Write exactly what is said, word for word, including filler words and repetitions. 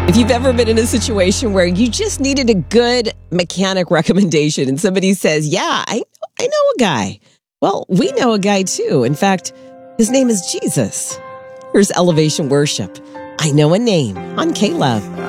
If you've ever been in a situation where you just needed a good mechanic recommendation and somebody says, yeah, I, I know a guy. Well, we know a guy too. In fact, his name is Jesus. Here's Elevation Worship. I Know a Name on K-Love.